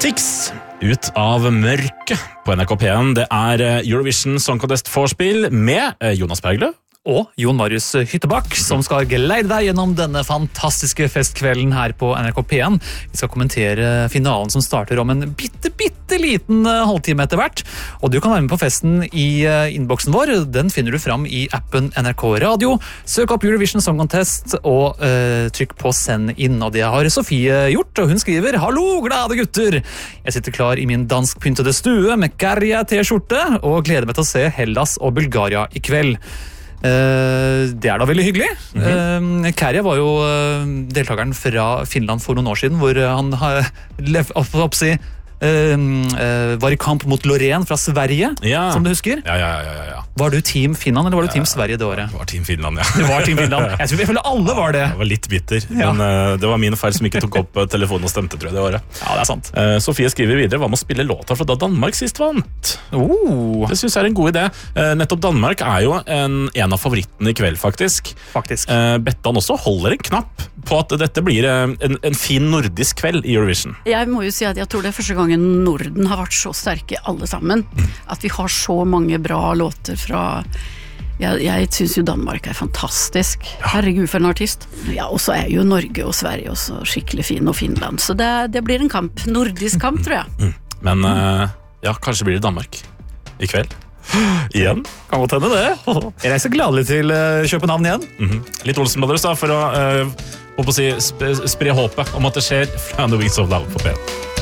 Tix ut av mørket på NRK P1. Det Eurovision Song Contest vorspiel med Jonas Berglø. Og Jon Marius Hyttebakk, som skal geleide deg gjennom denne fantastiske festkvelden her på NRK P1. Vi skal kommentere finalen som starter om en bitte liten halvtime etter hvert. Og du kan være med på festen i innboksen vår. Den finner du fram i appen NRK Radio. Søk opp Eurovision Song Contest og trykk på send inn. Og det har Sofie gjort, og hun skriver: «Hallo, glade gutter! Jeg sitter klar i min danskpyntede stue med Kärja T-skjorte og gleder meg til å se Hellas og Bulgaria i kveld.» Det da veldig hyggelig. Kärja var jo deltakeren fra Finland for noen år siden, hvor han var i kamp mot Loreen fra Sverige, som du husker. Ja. Var du team Finland, eller var du team Sverige det året? Det var team Finland, ja. Det var team Finland. Jeg føler alle var det. Jeg var litt bitter, men det var min feil som ikke tok opp telefonen og stemte, tror jeg, det året. Ja, det sant. Sofie skriver videre: hva med å spille låta fra da Danmark sist vant? Det synes jeg en god idé. Nettopp Danmark jo en av favorittene i kveld, faktisk. Bettan også holder en knapp på at dette blir en fin nordisk kveld i Eurovision. Jeg må jo si at jeg tror det første gangen Norden har vært så sterke alle sammen, at vi har så mange bra låter fra... Jeg synes jo Danmark fantastisk. Herregud, for en artist. Ja, og så jo Norge og Sverige også skikkelig fin, og Finland. Så det blir en kamp. Nordisk kamp, tror jeg. Men ja, kanskje blir det Danmark i kveld. Igjen. Kan godt hende det. Jeg reiser gladelig til København igjen. Litt Olsen Brothers da, for å spre håpet om at det skjer fra The Wings of Love på P1.